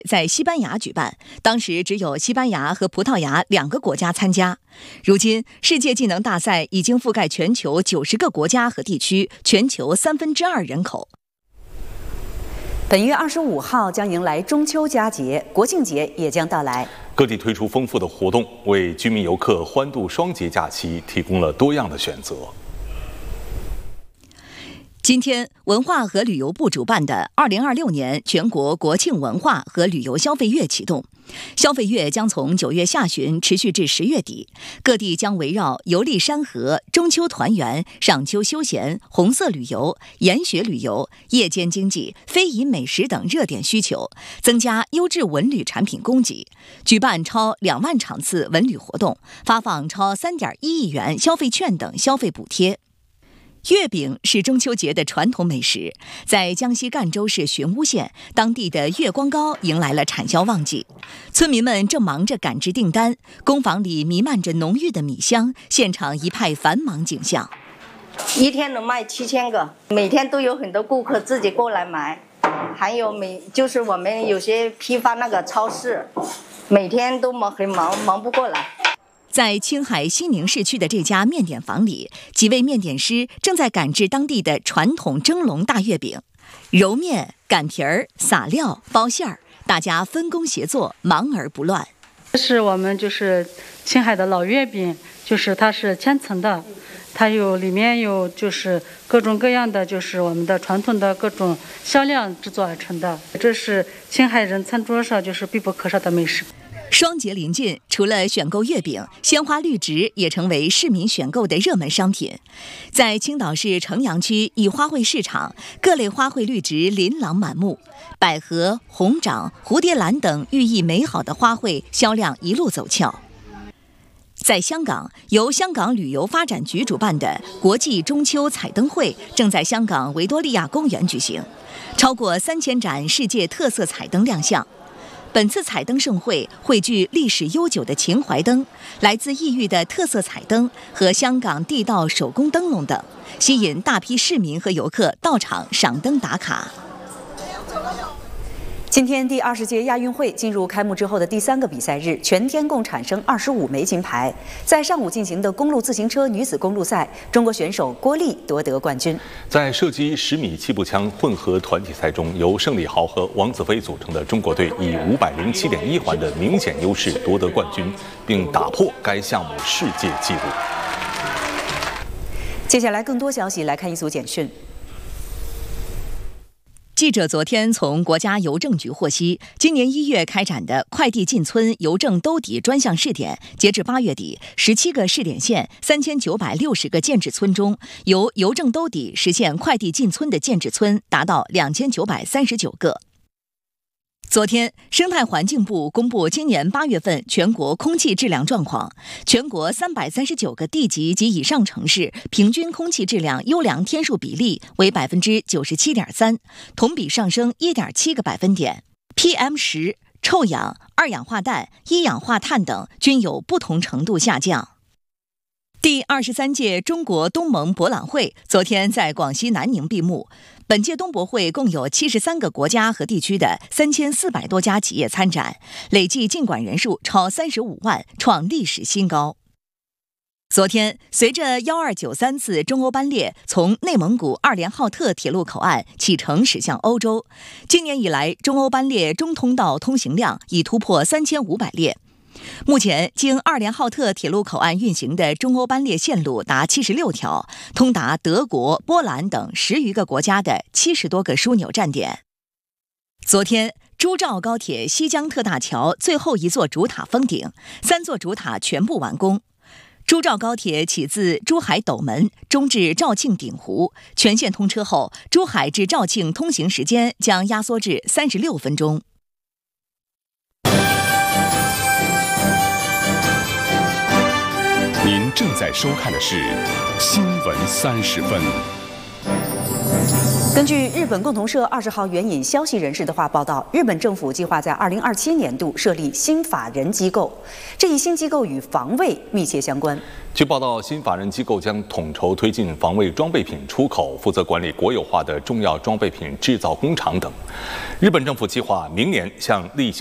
在西班牙举办，当时只有西班牙和葡萄牙2个国家参加。如今，世界技能大赛已经覆盖全球90个国家和地区，全球2/3人口。 本月25号将迎来中秋佳节，国庆节也将到来。 各地推出丰富的活动，为居民游客欢度双节假期提供了多样的选择。 今天，文化和旅游部主办的2026年全国国庆文化和旅游消费月启动。消费月将从9月下旬持续至10月底，各地将围绕游历山河、中秋团圆、赏秋休闲、红色旅游、研学旅游、夜间经济、非遗美食等热点需求，增加优质文旅产品供给，举办超2万场次文旅活动，发放超3.1亿元消费券等消费补贴。月饼是中秋节的传统美食，在江西赣州市寻乌县，当地的月光糕迎来了产销旺季，村民们正忙着赶制订单，工坊里弥漫着浓郁的米香，现场一派繁忙景象。 一天能卖7000个，每天都有很多顾客自己过来买，还有就是我们有些批发那个超市，每天都很忙不过来。 在青海西宁市区的这家面点房里，几位面点师正在赶制当地的传统蒸笼大月饼，揉面、擀皮儿、撒料、包馅儿，大家分工协作，忙而不乱。 这是我们青海的老月饼，它是千层的，它里面有各种各样的我们的传统的各种销量制作而成的，这是青海人餐桌上必不可少的美食。 双节临近，除了选购月饼，鲜花绿植也成为市民选购的热门商品。在青岛市城阳区一花卉市场，各类花卉绿植琳琅满目，百合、红掌、蝴蝶兰等寓意美好的花卉销量一路走俏。在香港，由香港旅游发展局主办的国际中秋彩灯会正在香港维多利亚公园举行，超过3000盏世界特色彩灯亮相。本次彩灯盛会汇聚历史悠久的秦淮灯、来自异域的特色彩灯和香港地道手工灯笼等，吸引大批市民和游客到场赏灯打卡。 今天第20届亚运会进入开幕之后的第3个比赛日，全天共产生25枚金牌。在上午进行的公路自行车女子公路赛，中国选手郭丽夺得冠军。 在射击10米气步枪混合团体赛中，由盛礼豪和王子飞组成的中国队以507.1环的明显优势夺得冠军，并打破该项目世界纪录。 接下来更多消息来看一组简讯。 记者昨天从国家邮政局获悉，今年1月开展的快递进村邮政兜底专项试点，截至8月底，17个试点县3960个建制村中，由邮政兜底实现快递进村的建制村达到2939个。昨天，生态环境部公布今年8月份全国空气质量状况，全国339个地级及以上城市平均空气质量优良天数比例为97.3%，同比上升1.7个百分点。PM10、臭氧、二氧化氮、一氧化碳等均有不同程度下降。第23届中国东盟博览会昨天在广西南宁闭幕。本届东博会共有73个国家和地区的3400多家企业参展，累计进馆人数超35万，创历史新高。昨天，随着1293次中欧班列从内蒙古2连浩特铁路口岸启程驶向欧洲，今年以来中欧班列中通道通行量已突破3500列。目前，经2连浩特铁路口岸运行的中欧班列线路达76条，通达德国、波兰等10余个国家的70多个枢纽站点。昨天，珠兆高铁西江特大桥最后一座主塔封顶，3座主塔全部完工。珠兆高铁起自珠海斗门，终至肇庆鼎湖，全线通车后，珠海至肇庆通行时间将压缩至36分钟。 您正在收看的是《新闻30分》。 根据日本共同社20号援引消息人士的话报道，日本政府计划在2027年度设立新法人机构，这一新机构与防卫密切相关。 据报道，新法人机构将统筹推进防卫装备品出口，负责管理国有化的重要装备品制造工厂等。日本政府计划明年向例行